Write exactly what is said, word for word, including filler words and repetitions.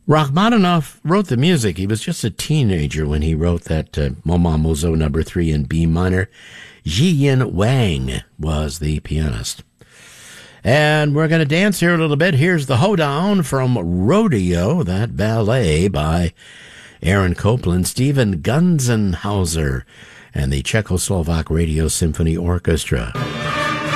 Rachmaninoff wrote the music. He was just a teenager when he wrote that uh, Moma Mozo number three in B minor. Jiyin Wang was the pianist. And we're going to dance here a little bit. Here's the Hoedown from Rodeo, that ballet by Aaron Copland, Steven Gunzenhauser, and the Czechoslovak Radio Symphony Orchestra.